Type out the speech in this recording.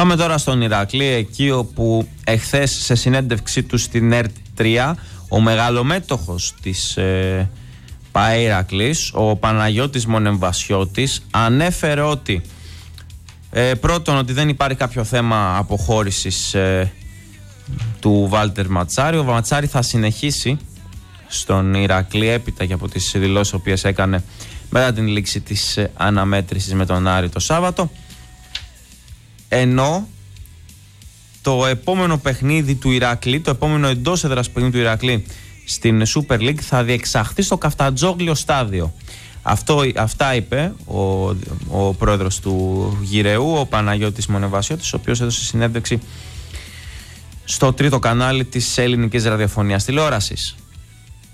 Πάμε τώρα στον Ηράκλη, εκεί όπου εχθές σε συνέντευξή του στην ΕΡΤ3 ο μεγαλομέτωχος της ΠΑΕ Ηρακλής, ο Παναγιώτης Μονεμβασιώτης, ανέφερε ότι πρώτον ότι δεν υπάρχει κάποιο θέμα αποχώρησης του Βάλτερ Ματσάρη. Ο Ματσάρη θα συνεχίσει στον Ηρακλή έπειτα και από τις δηλώσεις οποίες έκανε μετά την λήξη της αναμέτρησης με τον Άρη το Σάββατο, ενώ το επόμενο παιχνίδι του Ηρακλή, το επόμενο εντός έδρας παιχνίδι του Ηρακλή στην Super League θα διεξαχθεί στο Καφτατζόγλιο στάδιο. Αυτά είπε ο πρόεδρος του Γιρεού, ο Παναγιώτης Μονεμβασιώτης, ο οποίος έδωσε συνέντευξη στο τρίτο κανάλι της ελληνικής ραδιοφωνίας τηλεόρασης.